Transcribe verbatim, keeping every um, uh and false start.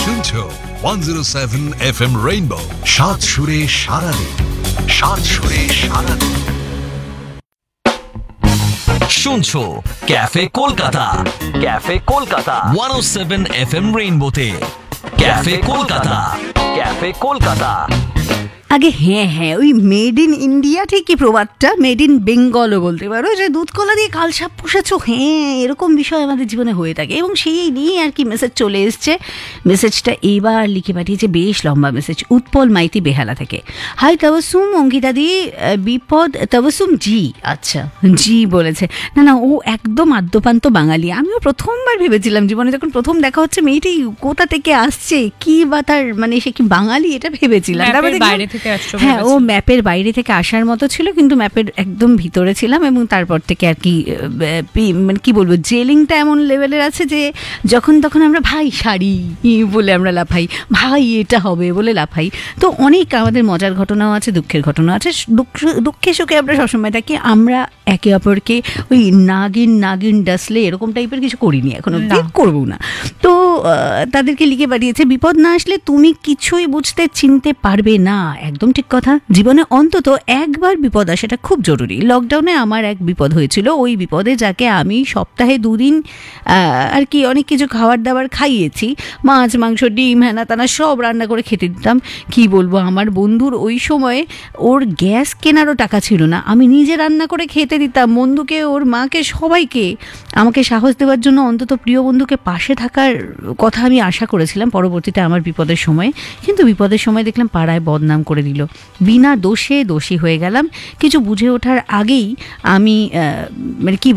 শুনছো one zero seven F M rainbow, সাত সুরে সারাদিন, সাত সুরে সারাদিন। শুনছো cafe Kolkata, cafe Kolkata one ও seven F M রেইনবোতে। Cafe Kolkata, cafe Kolkata. আগে হ্যাঁ হ্যাঁ ওই মেড ইন ইন্ডিয়া ঠিকই প্রবাদটা, মেড ইন বেঙ্গলও বলতে পারো, যে দুধ কলা দিয়ে কালসাপ পুষেছো, হ্যাঁ এরকম বিষয় আমাদের জীবনে হয়ে থাকে এবং সেই নিয়ে আর কি মেসেজ চলে এসছে। মেসেজটা এইবার লিখে পাঠিয়েছে, বেশ লম্বা মেসেজ, উৎপল মাইতি বেহালা থেকে। হাই তাবাসুম অঙ্কিতা দি, বিপদ তাবাসুম জি, আচ্ছা জি বলেছে। না না ও একদম আদ্যপান্ত বাঙালি। আমিও প্রথমবার ভেবেছিলাম জীবনে যখন প্রথম দেখা হচ্ছে মেয়েটি কোথা থেকে আসছে, কি বা তার মানে সে কি বাঙালি, এটা ভেবেছিলাম। হ্যাঁ ও ম্যাপের বাইরে থেকে আসার মতো ছিল, কিন্তু ম্যাপের একদম ভিতরে ছিলাম এবং তারপর থেকে আর কি মানে কি বলবো, জেলিংটা এমন লেভেলের আছে যে যখন তখন আমরা ভাই শাড়ি বলে আমরা লাফাই, ভাই এটা হবে বলে লাফাই। তো অনেক আমাদের মজার ঘটনাও আছে, দুঃখের ঘটনা আছে। দুঃখ দুঃখে সুখে আমরা সবসময় থাকি। আমরা একে অপরকে ওই নাগিন নাগিন ডাসলে এরকম টাইপের কিছু করিনি এখনো, ঠিক করবো না। তো তাদেরকে লিখে পাঠিয়েছে, বিপদ না আসলে তুমি কিছুই বুঝতে চিনতে পারবে না। একদম ঠিক কথা। জীবনে অন্তত একবার বিপদ আসাটা খুব জরুরি। লকডাউনে আমার এক বিপদ হয়েছিল। ওই বিপদে যাকে আমি সপ্তাহে দুদিন আর কি অনেক কিছু খাবার দাবার খাইয়েছি, মাছ মাংস ডিম হ্যানা তানা সব রান্না করে খেতে দিতাম। কি বলবো, আমার বন্ধুর ওই সময়ে ওর গ্যাস কেনারও টাকা ছিল না, আমি নিজে রান্না করে খেতে দিতাম। বন্ধুকে, ওর মাকে, সবাইকে। আমাকে সাহস দেওয়ার জন্য অন্তত প্রিয় বন্ধুকে পাশে থাকার কথা আমি আশা করেছিলাম পরবর্তীতে আমার বিপদের সময়। কিন্তু বিপদের সময় দেখলাম পাড়ায় বদনাম করে দিল। বিনা দোষে দোষী হয়ে গেলাম। কিছু বুঝে ওঠার আগেই আমি মানে কি